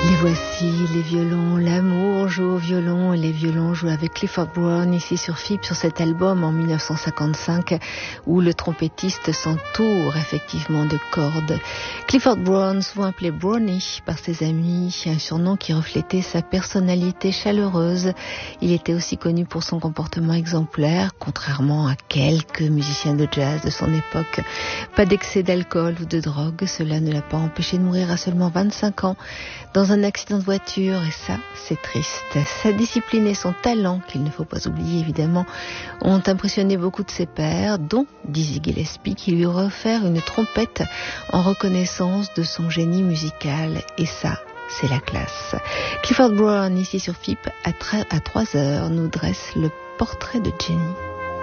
Les voici, les violons, l'amour joue au violon et les violons jouent avec Clifford Brown ici sur FIP sur cet album en 1955 où le trompettiste s'entoure effectivement de cordes. Clifford Brown, souvent appelé Brownie par ses amis, un surnom qui reflétait sa personnalité chaleureuse. Il était aussi connu pour son comportement exemplaire, contrairement à quelques musiciens de jazz de son époque. Pas d'excès d'alcool ou de drogue, cela ne l'a pas empêché de mourir à seulement 25 ans dans un accident de voiture, et ça, c'est triste. Sa discipline et son talent, qu'il ne faut pas oublier évidemment, ont impressionné beaucoup de ses pairs, dont Dizzy Gillespie, qui lui aurait offert une trompette en reconnaissance de son génie musical, et ça, c'est la classe. Clifford Brown, ici sur FIP, à 3 heures, nous dresse le portrait de Jenny.